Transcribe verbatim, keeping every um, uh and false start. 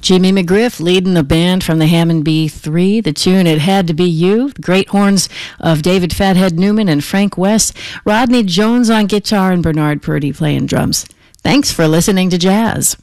Jimmy McGriff leading the band from the Hammond B three. The tune It Had to Be You. The great horns of David Fathead Newman and Frank West. Rodney Jones on guitar and Bernard Purdy playing drums. Thanks for listening to Jazz.